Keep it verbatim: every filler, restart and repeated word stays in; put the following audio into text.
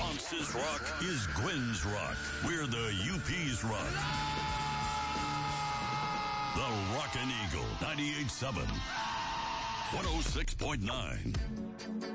Bronx's rock is Gwen's rock. We're the U P's rock. The Rockin' Eagle, ninety-eight point seven, one oh six point nine.